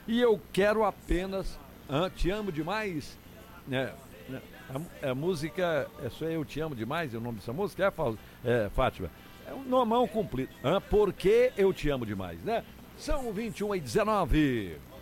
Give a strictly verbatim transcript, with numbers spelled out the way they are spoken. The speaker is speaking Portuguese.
E eu quero apenas, ah, te amo demais, né? A, a música, é só Eu Te Amo Demais, é o nome dessa música, é, é Fátima? É um nomão cumprido. Ah, Por que Eu Te Amo Demais, né? São vinte e uma e dezenove.